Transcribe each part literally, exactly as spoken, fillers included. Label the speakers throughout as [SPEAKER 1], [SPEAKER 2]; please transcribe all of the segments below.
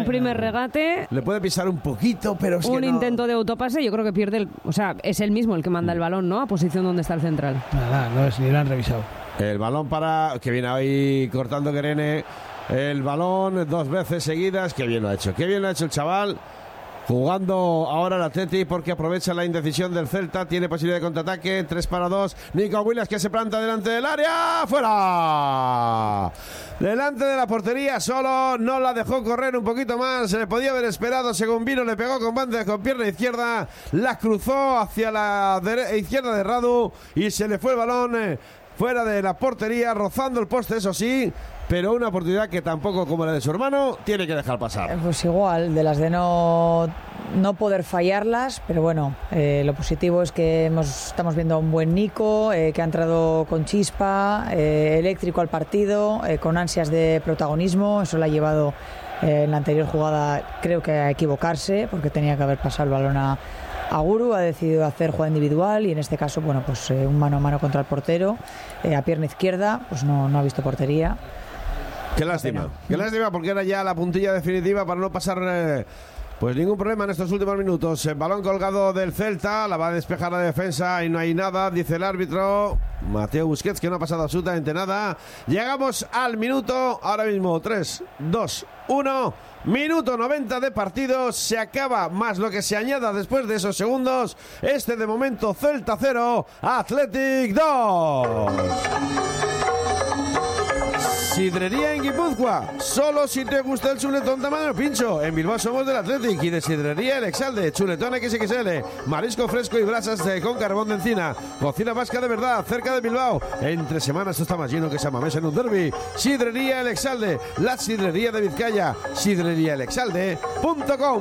[SPEAKER 1] primer regate.
[SPEAKER 2] Le puede pisar un poquito, pero es
[SPEAKER 1] Un
[SPEAKER 2] que no.
[SPEAKER 1] intento de autopase, yo creo que pierde el... O sea, es él mismo el que manda el balón, ¿no? A posición donde está el central.
[SPEAKER 3] Nada, no es ni lo han revisado.
[SPEAKER 2] El balón para... Que viene ahí cortando Querene. El balón dos veces seguidas. Qué bien lo ha hecho. Qué bien lo ha hecho el chaval. Jugando ahora el Atleti porque aprovecha la indecisión del Celta. Tiene posibilidad de contraataque. tres para dos. Nico Williams que se planta delante del área. ¡Fuera! Delante de la portería solo. No la dejó correr un poquito más. Se le podía haber esperado según vino. Le pegó con banda con pierna izquierda. La cruzó hacia la dere- izquierda de Radu. Y se le fue el balón eh, fuera de la portería. Rozando el poste, eso sí. Pero una oportunidad que tampoco, como la de su hermano, tiene que dejar pasar.
[SPEAKER 4] Pues igual, de las de no, no poder fallarlas, pero bueno, eh, lo positivo es que hemos, estamos viendo a un buen Nico, eh, que ha entrado con chispa, eh, eléctrico al partido, eh, con ansias de protagonismo. Eso le ha llevado eh, en la anterior jugada, creo que a equivocarse, porque tenía que haber pasado el balón a, a Guru. Ha decidido hacer jugada individual y en este caso, bueno, pues eh, un mano a mano contra el portero, eh, a pierna izquierda, pues no, no ha visto portería.
[SPEAKER 2] Qué lástima, qué lástima porque era ya la puntilla definitiva para no pasar eh, pues ningún problema en estos últimos minutos. El balón colgado del Celta, la va a despejar la defensa y no hay nada, dice el árbitro Mateo Busquets que no ha pasado absolutamente nada. Llegamos al minuto, ahora mismo tres, dos, uno, minuto noventa de partido, se acaba más lo que se añada después de esos segundos. Este de momento Celta cero, Athletic dos. Sidrería en Guipúzcoa. Solo si te gusta el chuletón tamaño pincho. En Bilbao somos del Athletic y de Sidrería El Exalde. Chuletón equis equis ele. Marisco fresco y brasas de, con carbón de encina. Cocina vasca de verdad, cerca de Bilbao. Entre semanas esto está más lleno que Samamés en un derbi. Sidrería El Exalde. La sidrería de Vizcaya. sidrería el exalde punto com.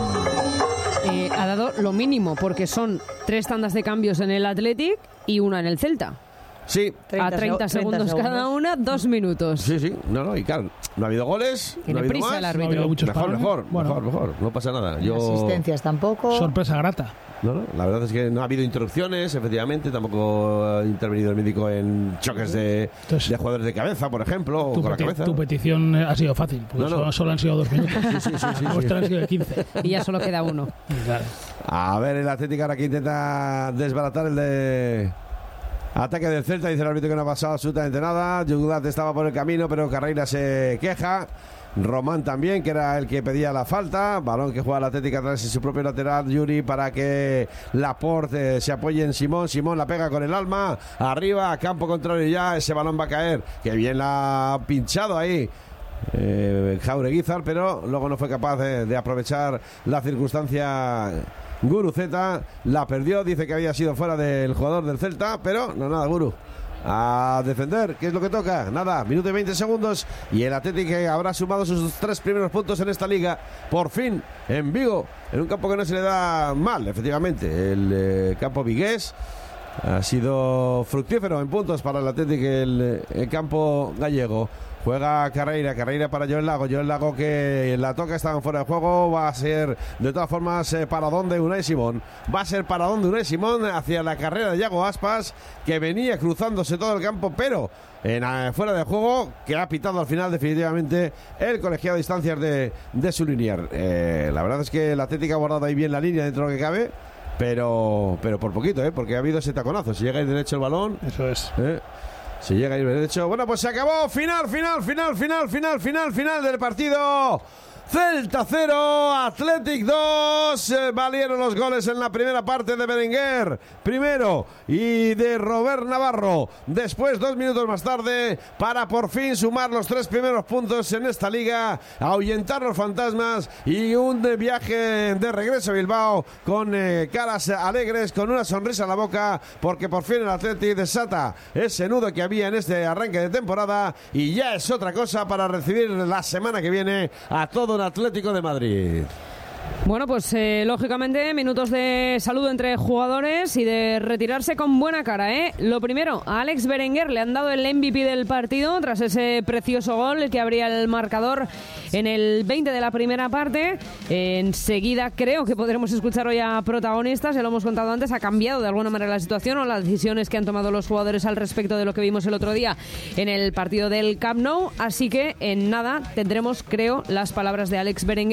[SPEAKER 1] Eh, ha dado lo mínimo porque son tres tandas de cambios en el Athletic y una en el Celta.
[SPEAKER 2] Sí.
[SPEAKER 1] A treinta segundos, segundos cada una, dos minutos.
[SPEAKER 2] Sí, sí. No, no, y claro, no ha habido goles.
[SPEAKER 1] Tiene
[SPEAKER 2] no ha habido
[SPEAKER 1] prisa
[SPEAKER 2] más.
[SPEAKER 1] el árbitro.
[SPEAKER 3] No ha habido muchos
[SPEAKER 2] Mejor,
[SPEAKER 3] parones.
[SPEAKER 2] mejor,
[SPEAKER 3] Bueno.
[SPEAKER 2] mejor, mejor. No pasa nada. Yo...
[SPEAKER 4] Asistencias tampoco.
[SPEAKER 3] Sorpresa grata.
[SPEAKER 2] No, no, la verdad es que no ha habido interrupciones, efectivamente, tampoco ha intervenido el médico en choques de,
[SPEAKER 3] Entonces,
[SPEAKER 2] de jugadores de cabeza, por ejemplo, o
[SPEAKER 3] Tu,
[SPEAKER 2] con la
[SPEAKER 3] peti-
[SPEAKER 2] cabeza.
[SPEAKER 3] tu petición ha sido fácil, porque
[SPEAKER 2] No, no.
[SPEAKER 3] Solo, solo han sido dos minutos.
[SPEAKER 2] Sí, sí, sí, sí,
[SPEAKER 3] La
[SPEAKER 2] sí.
[SPEAKER 3] vuestra han sido de quince.
[SPEAKER 1] Y ya solo queda uno.
[SPEAKER 3] Claro.
[SPEAKER 2] A ver, el Atlético ahora que intenta desbaratar el de... Ataque del Celta, dice el árbitro que no ha pasado absolutamente nada. Yugulat estaba por el camino, pero Carreira se queja. Román también, que era el que pedía la falta. Balón que juega el Atlético atrás en su propio lateral. Yuri para que Laporte se apoye en Simón. Simón la pega con el alma. Arriba, campo contrario ya. Ese balón va a caer. Que bien la ha pinchado ahí eh, Jaureguizar, pero luego no fue capaz de, de aprovechar la circunstancia. Guruceta la perdió, dice que había sido fuera del jugador del Celta, pero no nada, Guru. A defender, ¿qué es lo que toca? Nada, minuto y veinte segundos y el Atlético habrá sumado sus tres primeros puntos en esta liga, por fin, en Vigo, en un campo que no se le da mal, efectivamente, el eh, campo vigués. Ha sido fructífero en puntos para el Atlético, el, el campo gallego. Juega Carreira, Carreira para Joel Lago, Joel Lago que la toca, estaban fuera de juego, va a ser de todas formas eh, paradón de Unai Simón, va a ser paradón de Unai Simón hacia la carrera de Yago Aspas, que venía cruzándose todo el campo, pero en, eh, fuera de juego, que ha pitado al final definitivamente el colegiado de distancias de, de su linier. Eh, la verdad es que el Atlético ha guardado ahí bien la línea dentro de lo que cabe, pero, pero por poquito, ¿eh? Porque ha habido ese taconazo, si llega ahí derecho el balón...
[SPEAKER 3] Eso es.
[SPEAKER 2] ¿eh? Si llega a ir derecho. Bueno, pues se acabó. Final, final, final, final, final, final, final del partido. Celta cero, Athletic dos. Eh, valieron los goles en la primera parte de Berenguer primero y de Robert Navarro después, dos minutos más tarde, para por fin sumar los tres primeros puntos en esta liga, ahuyentar los fantasmas y un de viaje de regreso a Bilbao con eh, caras alegres, con una sonrisa en la boca, porque por fin el Athletic desata ese nudo que había en este arranque de temporada y ya es otra cosa para recibir la semana que viene a todo un Atlético de Madrid.
[SPEAKER 1] Bueno, pues eh, lógicamente minutos de saludo entre jugadores y de retirarse con buena cara, ¿eh? Lo primero, a Alex Berenguer le han dado el M V P del partido tras ese precioso gol que abría el marcador en el veinte de la primera parte. Eh, enseguida creo que podremos escuchar hoy a protagonistas, ya lo hemos contado antes, ha cambiado de alguna manera la situación o las decisiones que han tomado los jugadores al respecto de lo que vimos el otro día en el partido del Camp Nou, así que en nada tendremos, creo, las palabras de Alex Berenguer